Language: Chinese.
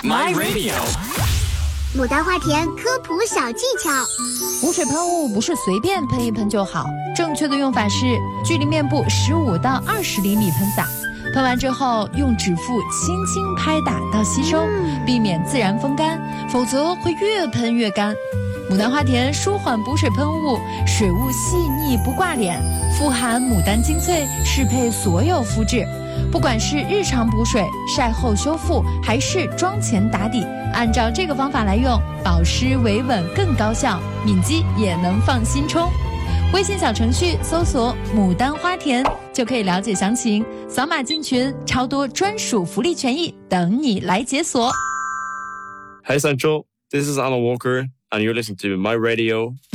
My Radio 牡丹花田科普小技巧。 补水喷雾不是随便喷一喷就好，正确的用法是距离面部15到20厘米喷洒，喷完之后用指腹轻轻拍打到吸收，避免自然风干，否则会越喷越干。牡丹花田舒缓补水喷雾，水雾细腻不挂脸，富含牡丹精粹，适配所有肤质。不管是日常补水、晒后修复，还是妆前打底，按照这个方法来用，保湿维稳更高效，敏肌也能放心冲。微信小程序搜索牡丹花田就可以了解详情，扫码进群，超多专属福利权益等你来解锁。 Hey Central, this is Alan Walker and you're listening to My Radio